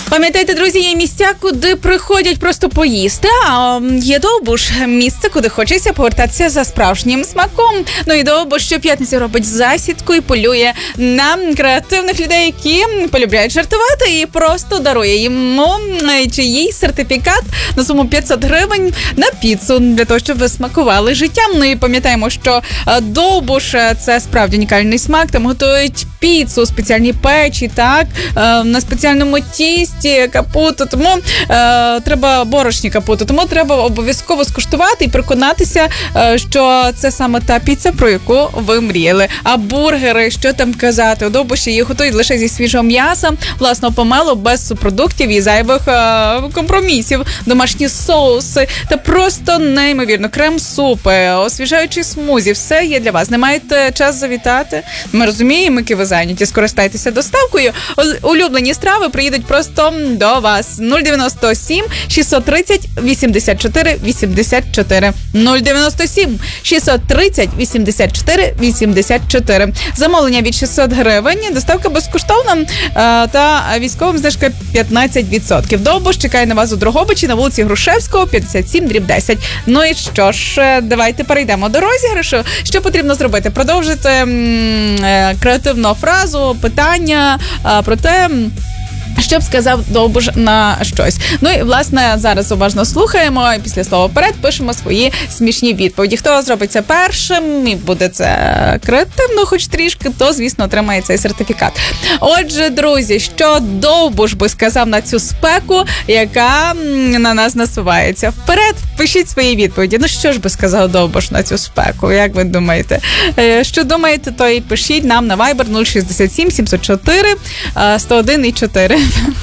Пам'ятаєте, друзі, є місця, куди приходять просто поїсти, а є Довбуш – місце, куди хочеться повертатися за справжнім смаком. Ну і Довбуш щоп'ятниці робить засідку і полює на креативних людей, які полюбляють жартувати, і просто дарує йому чи їй сертифікат на суму 500 гривень на піцу, для того, щоб ви смакували життям. Ну і пам'ятаємо, що Довбуш – це справді унікальний смак, там готують піцу у спеціальній печі, так, на спеціальному тісті, капуто, тому треба борошні капуто, тому треба обов'язково скуштувати і переконатися, що це саме та піца, про яку ви мріяли. А бургери, що там казати, у Довбуші їх готують лише зі свіжого м'яса, власного помелу, без субпродуктів і зайвих компромісів, домашні соуси та просто неймовірно, крем-супи, освіжаючі смузі, все є для вас. Не маєте час завітати? Ми розуміємо, які ви зайняті, скористайтеся доставкою. Улюблені страви приїдуть просто до вас. 097 630 84 84. 097 630 84 84. Замовлення від 600 гривень, доставка безкоштовна та військовим знижка 15%. Довбуш чекає на вас у Дрогобичі на вулиці Грушевського, 57/10. Ну і що ж, давайте перейдемо до розіграшу. Що потрібно зробити? Продовжити креативну фразу, питання про те, що б сказав Довбуш на щось. Ну і, власне, зараз уважно слухаємо, і після слова «вперед» пишемо свої смішні відповіді. Хто зробить це першим, і буде це креативно хоч трішки, то, звісно, отримає цей сертифікат. Отже, друзі, що Довбуш би сказав на цю спеку, яка на нас насувається? Вперед, пишіть свої відповіді. Ну, що ж би сказав Довбуш на цю спеку? Як ви думаєте? Що думаєте, то і пишіть нам на Viber 067 704 101 4.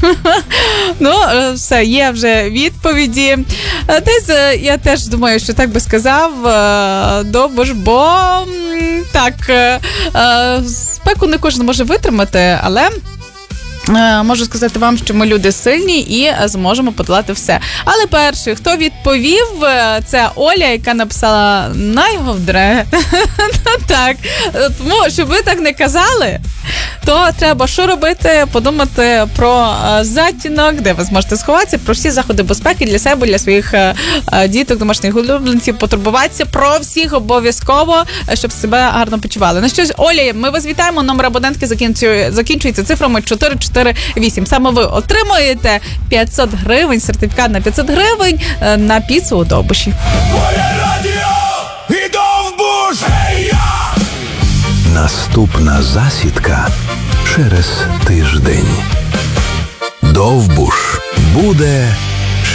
Ну, все, є вже відповіді. Десь я теж думаю, що так би сказав Довбуш, бо так, спеку не кожен може витримати, але можу сказати вам, що ми люди сильні і зможемо подолати все. Але перший, хто відповів, це Оля, яка написала найговдре. Так, тому, щоб ви так не казали, то треба що робити? Подумати про затінок, де ви зможете сховатися, про всі заходи безпеки для себе, для своїх діток, домашніх улюбленців, потурбуватися про всіх обов'язково, щоб себе гарно почували. Ну що ж, Оля, ми вас вітаємо, номер абонентки закінчується цифрами 448. Саме ви отримуєте 500 гривень, сертифікат на 500 гривень на піцу у Довбуші. Наступна засідка через тиждень. Довбуш буде